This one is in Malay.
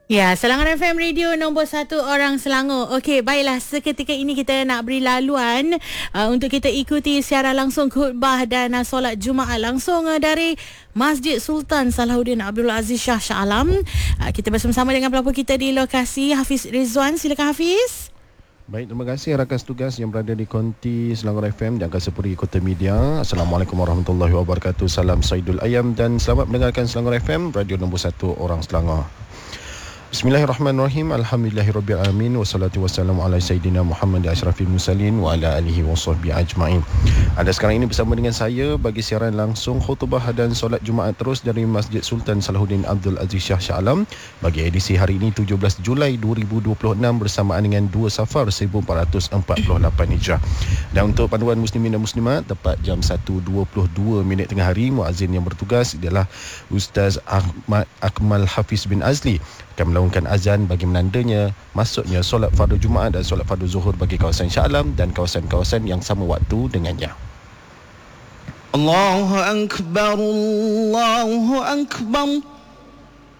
Ya, Selangor FM Radio nombor 1 orang Selangor. Okey, baiklah, seketika ini kita nak beri laluan untuk kita ikuti siaran langsung khutbah dan solat Jumaat langsung dari Masjid Sultan Salahuddin Abdul Aziz Shah Alam. Kita bersama-sama dengan pelapor kita di lokasi, Hafiz Rizwan. Silakan Hafiz. Baik, terima kasih rakan tugas yang berada di konti Selangor FM dan Kasepuri Kota Media. Assalamualaikum warahmatullahi wabarakatuh. Salam Saidul Ayam dan selamat mendengarkan Selangor FM, radio nombor 1 orang Selangor. Bismillahirrahmanirrahim. Alhamdulillahirrabbilalamin. Wassalatu wassalamu ala Sayyidina Muhammad asyrafil mursalin wa ala alihi wa sahbihi ajma'in. Anda sekarang ini bersama dengan saya bagi siaran langsung khutbah dan solat Jumaat terus dari Masjid Sultan Salahuddin Abdul Aziz Shah Alam bagi edisi hari ini 17 Julai 2026 bersamaan dengan 2 Safar 1448 Hijrah. Dan untuk panduan muslimin dan muslimat, tepat jam 1.22 tengah hari, muazzin yang bertugas adalah Ustaz Ahmad Akmal Hafiz bin Azli akan melakukan azan bagi menandanya masuknya solat fardu Jumaat dan solat fardu Zuhur bagi kawasan Shah Alam dan kawasan-kawasan yang sama waktu dengannya. Allahu Akbar, Allahu Akbar.